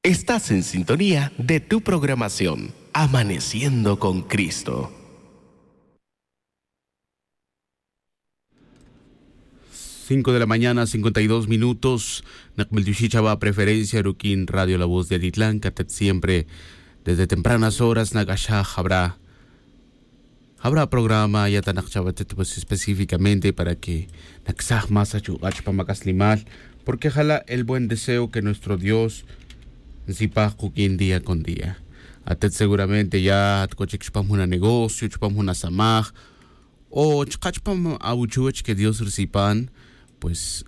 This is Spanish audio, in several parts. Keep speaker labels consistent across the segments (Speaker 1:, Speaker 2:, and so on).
Speaker 1: Estás en sintonía de tu programación, Amaneciendo con Cristo.
Speaker 2: 5 de la mañana, 52 minutos. Nakmeldushichaba preferencia Rukin Radio La Voz de Atitlán, Catet siempre desde tempranas horas Nagasha habrá programa ya tanakchabatet pues específicamente para que naksah más achpa makaslimal, porque jala el buen deseo que nuestro Dios zipa kukin día con día. Atet seguramente ya atkochikpam una negocio, chupam una samaj o chkachpam auchuch que Dios recipan. Pues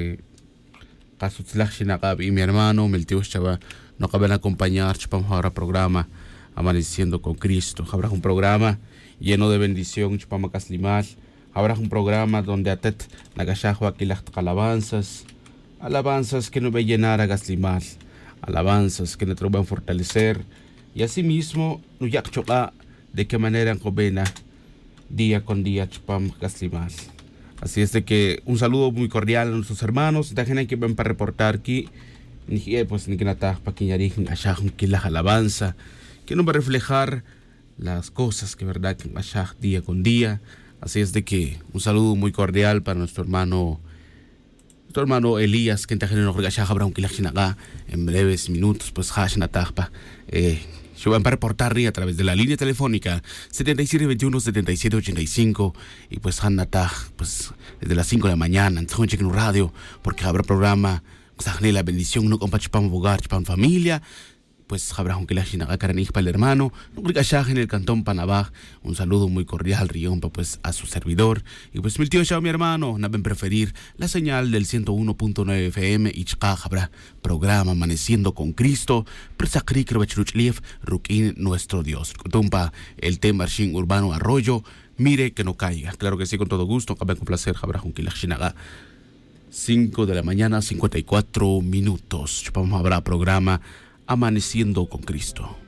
Speaker 2: y mi hermano Meltios Chava no acaban acompañar chupam ahora programa Amaneciendo con Cristo. Habrá un programa lleno de bendición chupam kaslimal. Habrá un programa donde atet nagashahua kilacht alabanzas que no va a llenar a gaslimal, alabanzas que nos van a fortalecer, y asimismo no yakchoka de qué manera cobena día con día chupam gaslimal. Así es de que un saludo muy cordial a nuestros hermanos. También que ven para reportar aquí, pues ni que nata pa quiñarín ashah que la alabanza, que nos va a reflejar las cosas que verdad que ashah día con día. Así es de que un saludo muy cordial para nuestro hermano Elías, que también nos regashah habrá un kilachinaga en breves minutos, pues hash natahpa. Yo voy a reportar a través de la línea telefónica 7721-7785 y pues Hanata, pues desde las 5 de la mañana en radio, porque habrá programa, pues la bendición no compachipam bogar, chipam familia, pues habrá un kilashinaga karanich para el hermano, en el cantón Panabaj. Un saludo muy cordial, Riompa, pues a su servidor. Y pues mi tío Chao, mi hermano, no ven preferir la señal del 101.9 FM y habrá programa Amaneciendo con Cristo, Presakrik Rebachruchlief, Rukin nuestro Dios. Tumpa el tema Shin Urbano Arroyo, mire que no caiga. Claro que sí, con todo gusto, acaba con placer, habrá un kilashinaga. 5 de la mañana, 54 minutos. Chupamos habrá programa Amaneciendo con Cristo.